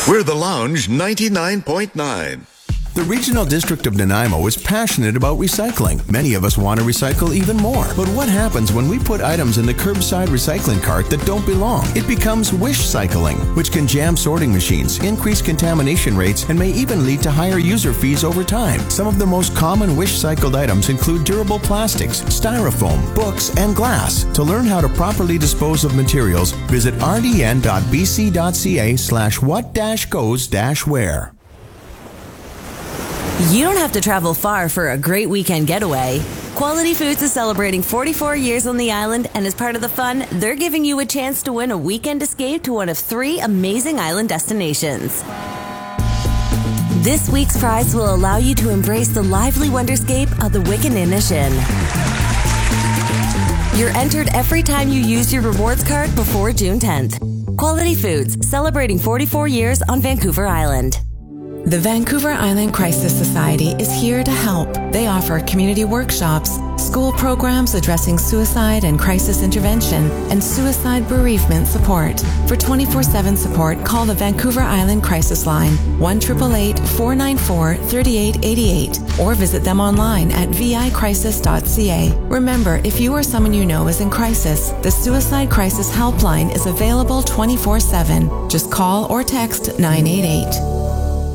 We're the Lounge 99.9. The Regional District of Nanaimo is passionate about recycling. Many of us want to recycle even more. But what happens when we put items in the curbside recycling cart that don't belong? It becomes wish cycling, which can jam sorting machines, increase contamination rates, and may even lead to higher user fees over time. Some of the most common wish cycled items include durable plastics, styrofoam, books, and glass. To learn how to properly dispose of materials, visit rdn.bc.ca/what-goes-where. You don't have to travel far for a great weekend getaway. Quality Foods is celebrating 44 years on the island, and as part of the fun, they're giving you a chance to win a weekend escape to one of 3 amazing island destinations. This week's prize will allow you to embrace the lively wonderscape of the Wickaninnishin. You're entered every time you use your rewards card before June 10th. Quality Foods, celebrating 44 years on Vancouver Island. The Vancouver Island Crisis Society is here to help. They offer community workshops, school programs addressing suicide and crisis intervention, and suicide bereavement support. For 24/7 support, call the Vancouver Island Crisis Line, 1-888-494-3888, or visit them online at vicrisis.ca. Remember, if you or someone you know is in crisis, the Suicide Crisis Helpline is available 24/7. Just call or text 988.